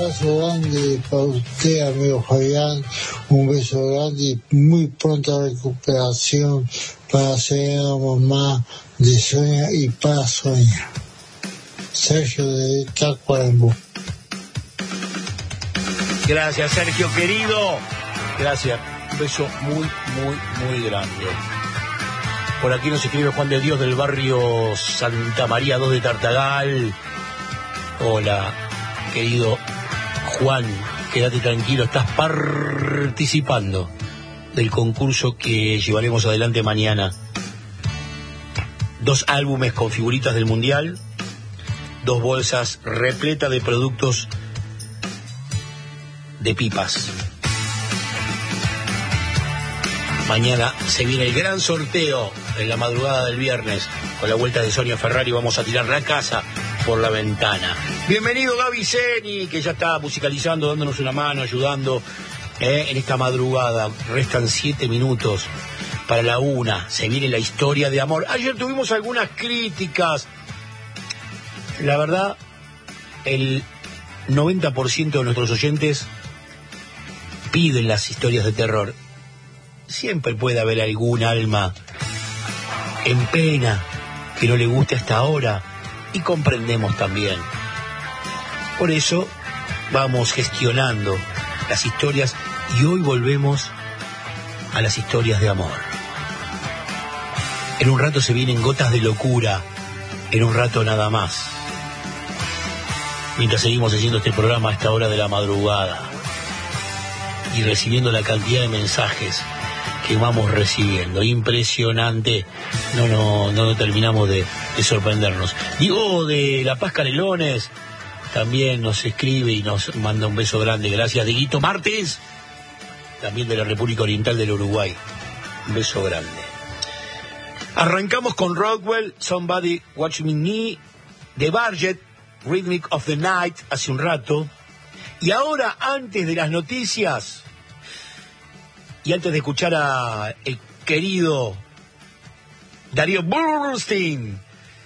abrazo grande para usted, amigo Fabián. Un beso grande y muy pronta recuperación para ser mamá de Sonia y para Sonia. Sergio de Tacuarembó. Gracias, Sergio, querido. Gracias. Un beso muy grande. Por aquí nos escribe Juan de Dios del barrio Santa María 2 de Tartagal. Hola, querido Juan, quédate tranquilo, estás participando del concurso que llevaremos adelante mañana. 2 álbumes con figuritas del Mundial, 2 bolsas repletas de productos de pipas. Mañana se viene el gran sorteo en la madrugada del viernes. Con la vuelta de Sonia Ferrari vamos a tirar la casa por la ventana. Bienvenido Gaby Zeni, que ya está musicalizando, dándonos una mano, ayudando en esta madrugada. Restan 7 minutos para la 1. Se viene la historia de amor. Ayer tuvimos algunas críticas. La verdad, el 90% de nuestros oyentes piden las historias de terror. Siempre puede haber algún alma en pena que no le guste hasta ahora, y comprendemos también. Por eso vamos gestionando las historias y hoy volvemos a las historias de amor. En un rato se vienen Gotas de Locura, en un rato nada más. Mientras seguimos haciendo este programa a esta hora de la madrugada y recibiendo la cantidad de mensajes que vamos recibiendo, impresionante, no terminamos de sorprendernos. Diego de La Paz Canelones también nos escribe y nos manda un beso grande, gracias. Dieguito Martins, también de la República Oriental del Uruguay, un beso grande. Arrancamos con Rockwell, Somebody Watch Me, de Barget, Rhythmic of the Night, hace un rato. Y ahora, antes de las noticias y antes de escuchar a el querido Darío Burstein,